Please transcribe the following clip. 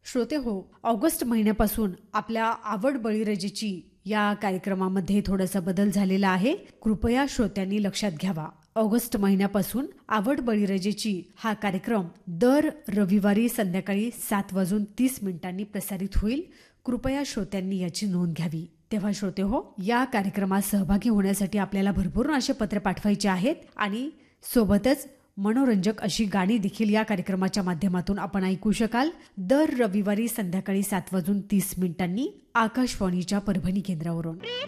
श्रोते हो, ऑगस्ट महिन्यापासून आपल्या आवड बळीराजाची या कार्यक्रमामध्ये थोडासा बदल झालेला आहे. कृपया श्रोत्यांनी लक्षात घ्यावा. ऑगस्ट महिन्यापासून आवड बळीराजाची हा कार्यक्रम दर रविवारी संध्याकाळी 7:30 प्रसारित होईल. कृपया श्रोत्यांनी याची नोंद घ्यावी. तेव्हा श्रोते हो, या कार्यक्रमात सहभागी होण्यासाठी आपल्याला भरपूर असे पत्र पाठवायचे आहेत आणि सोबतच मनोरंजक अशी गाणी देखील या कार्यक्रमाच्या माध्यमातून आपण ऐकू शकाल. दर रविवारी संध्याकाळी 7:30 आकाशवाणीच्या परभणी केंद्रावरून.